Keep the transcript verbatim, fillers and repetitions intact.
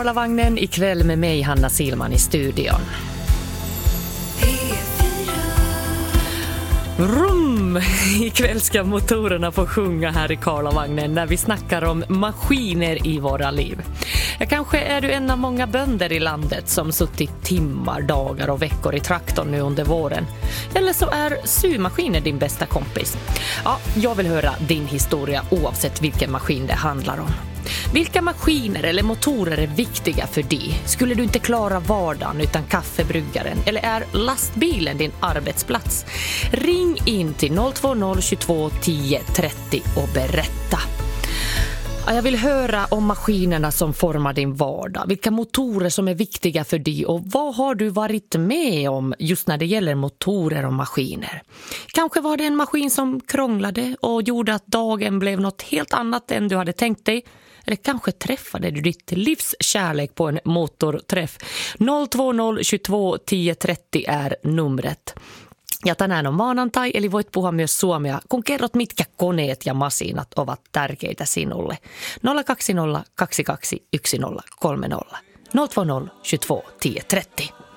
Karlavagnen ikväll med mig, Hanna Silman, i studion. Rum! Ikväll ska motorerna få sjunga här i Karlavagnen när vi snackar om maskiner i våra liv. Ja, kanske är du en av många bönder i landet som suttit timmar, dagar och veckor i traktorn nu under våren. Eller så är symaskiner din bästa kompis. Ja, jag vill höra din historia oavsett vilken maskin det handlar om. Vilka maskiner eller motorer är viktiga för dig? Skulle du inte klara vardagen utan kaffebryggaren? Eller är lastbilen din arbetsplats? Ring in till noll två noll tjugotvå tio trettio och berätta. Jag vill höra om maskinerna som formar din vardag. Vilka motorer som är viktiga för dig och vad har du varit med om just när det gäller motorer och maskiner? Kanske var det en maskin som krånglade och gjorde att dagen blev något helt annat än du hade tänkt dig. Eller kanske träffade du ditt livs kärlek på en motorträff. noll två noll tjugotvå tio trettio är numret. Ja tänään on maanantai, eli voit puhua myös suomea, kun kerrot mitkä koneet ja masinat ovat tärkeitä sinulle. nolla kaksi nolla kaksi kaksi yksi nolla kolme nolla. nolla två noll tjugotvå tio trettio.